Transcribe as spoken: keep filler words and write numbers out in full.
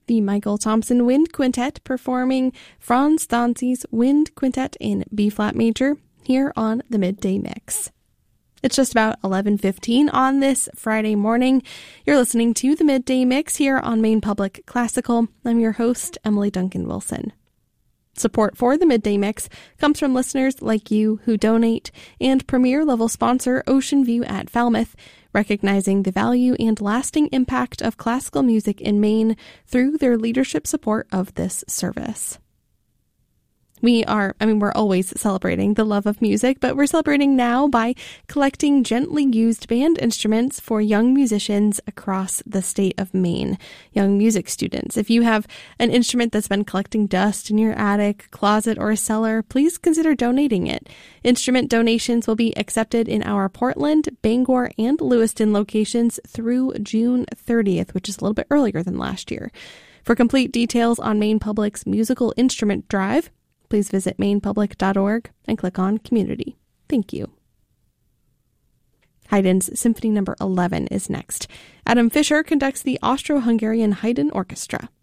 the Michael Thompson Wind Quintet performing Franz Danzi's Wind Quintet in B-flat major here on the Midday Mix. It's just about eleven fifteen on this Friday morning. You're listening to the Midday Mix here on Maine Public Classical. I'm your host, Emily Duncan Wilson. Support for the Midday Mix comes from listeners like you who donate and premier level sponsor Ocean View at Falmouth, recognizing the value and lasting impact of classical music in Maine through their leadership support of this service. We are, I mean, we're always celebrating the love of music, but we're celebrating now by collecting gently used band instruments for young musicians across the state of Maine, young music students. If you have an instrument that's been collecting dust in your attic, closet, or cellar, please consider donating it. Instrument donations will be accepted in our Portland, Bangor, and Lewiston locations through June thirtieth, which is a little bit earlier than last year. For complete details on Maine Public's musical instrument drive, please visit maine public dot org and click on Community. Thank you. Haydn's Symphony Number eleven is next. Adam Fischer conducts the Austro-Hungarian Haydn Orchestra.